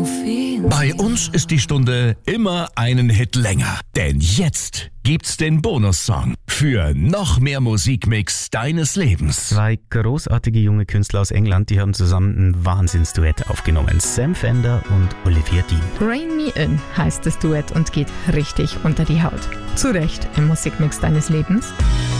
Morphin. Bei uns ist die Stunde immer einen Hit länger. Denn jetzt gibt's den Bonussong für noch mehr Musikmix deines Lebens. Zwei großartige junge Künstler aus England, die haben zusammen ein Wahnsinnsduett aufgenommen. Sam Fender und Olivia Dean. Rain Me In heißt das Duett und geht richtig unter die Haut. Zu Recht im Musikmix deines Lebens.